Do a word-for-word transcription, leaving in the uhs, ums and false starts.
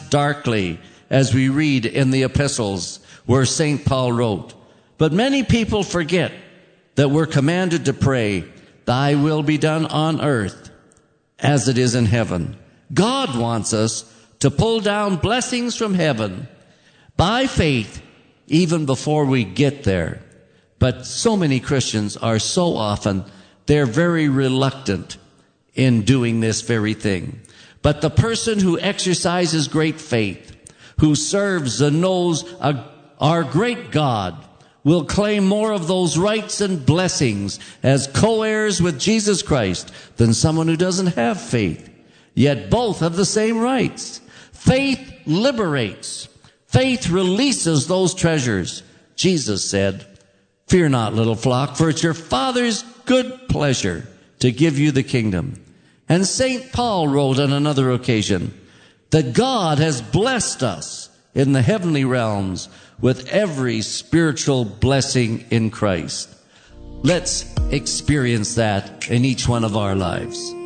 darkly, as we read in the epistles where Saint Paul wrote. But many people forget that we're commanded to pray, "Thy will be done on earth as it is in heaven." God wants us to pull down blessings from heaven by faith even before we get there. But so many Christians are so often, they're very reluctant in doing this very thing. But the person who exercises great faith, who serves and knows a, our great God, will claim more of those rights and blessings as co-heirs with Jesus Christ than someone who doesn't have faith. Yet both have the same rights. Faith liberates. Faith releases those treasures. Jesus said, "Fear not, little flock, for it's your Father's good pleasure to give you the kingdom." And Saint Paul wrote on another occasion that God has blessed us in the heavenly realms with every spiritual blessing in Christ. Let's experience that in each one of our lives.